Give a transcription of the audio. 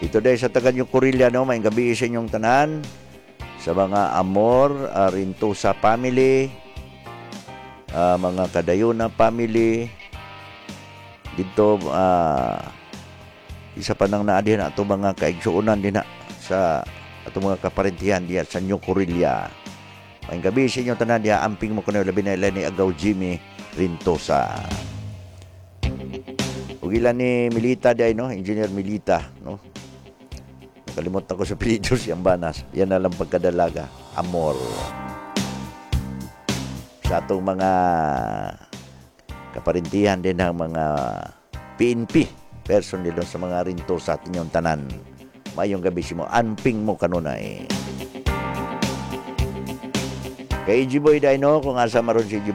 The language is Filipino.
Dito dahil sa taga yung Corillo, no, may gabi sa inyong tanan, sa mga Amor, Rintosa family, mga Kadayuna family, dito, isa pa nang naadihan ato mga kaigsuunan din sa ato mga kaparentihan diya sa New Corillo. May gabi sa inyong tanan diya, amping mo ko na labi na ilan ni Agaw Jimmy Rintosa. Ugilan ni Milita diya, no? Engineer Milita, no? Nakalimutan ko sa apelyido siyang banas. Yan na lang pagkadalaga. Amor. Sa atong mga kaparentihan din ng mga PNP person nila sa mga rinto sa atin yung tanan. Mayong gabi mo, anping mo kanunay. Kay Ijiboy Dino, kung asa maron si